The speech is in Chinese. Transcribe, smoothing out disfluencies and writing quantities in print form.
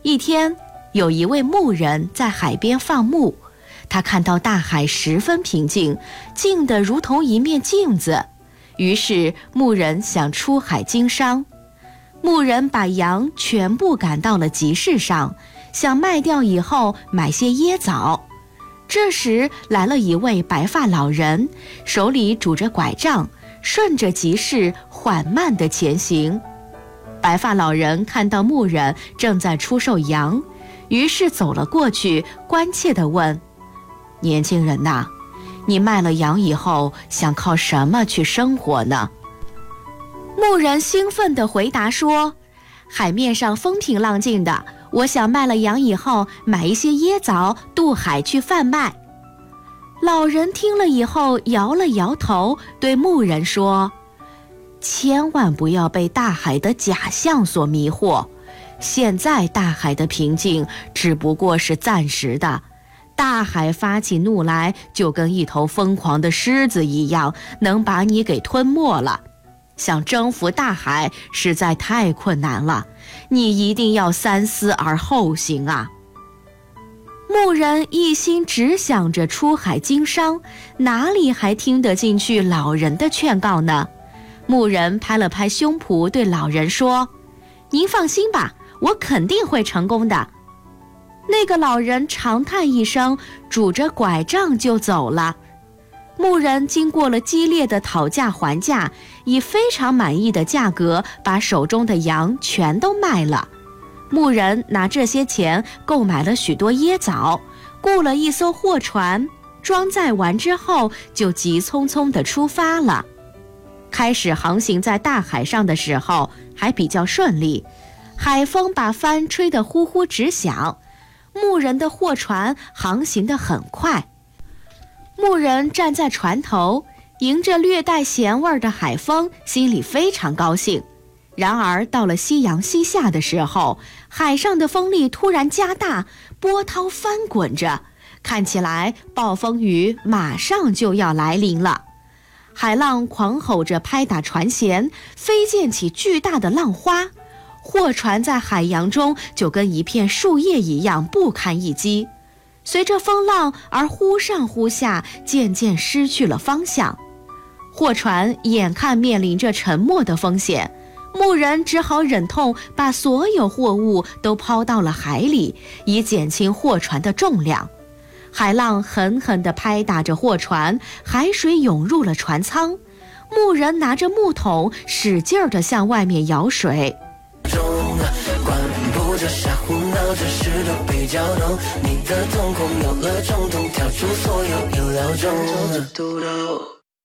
一天，有一位牧人在海边放牧，他看到大海十分平静，静得如同一面镜子。于是牧人想出海经商。牧人把羊全部赶到了集市上，想卖掉以后买些椰枣。这时来了一位白发老人，手里拄着拐杖，顺着集市缓慢地前行。白发老人看到牧人正在出售羊，于是走了过去，关切地问：年轻人呐，你卖了羊以后想靠什么去生活呢？牧人兴奋地回答说：海面上风平浪静的，我想卖了羊以后买一些椰枣渡海去贩卖。老人听了以后摇了摇头，对牧人说：千万不要被大海的假象所迷惑，现在大海的平静只不过是暂时的，大海发起怒来就跟一头疯狂的狮子一样，能把你给吞没了。想征服大海实在太困难了，你一定要三思而后行啊。牧人一心只想着出海经商，哪里还听得进去老人的劝告呢？牧人拍了拍胸脯对老人说：您放心吧，我肯定会成功的。那个老人长叹一声，拄着拐杖就走了。牧人经过了激烈的讨价还价，以非常满意的价格把手中的羊全都卖了。牧人拿这些钱购买了许多椰枣，雇了一艘货船，装载完之后就急匆匆地出发了。开始航行在大海上的时候还比较顺利，海风把帆吹得呼呼直响，牧人的货船航行得很快。牧人站在船头，迎着略带咸味的海风，心里非常高兴。然而到了夕阳西下的时候，海上的风力突然加大，波涛翻滚着，看起来暴风雨马上就要来临了。海浪狂吼着拍打船舷，飞溅起巨大的浪花，货船在海洋中就跟一片树叶一样不堪一击，随着风浪而忽上忽下，渐渐失去了方向。货船眼看面临着沉没的风险，牧人只好忍痛把所有货物都抛到了海里，以减轻货船的重量。海浪狠狠地拍打着货船，海水涌入了船舱。牧人拿着木桶使劲地向外面舀水。 管不着瞎胡闹，这事都比较浓，你的瞳孔有了肿痛，跳出所有意料中的毒瘤。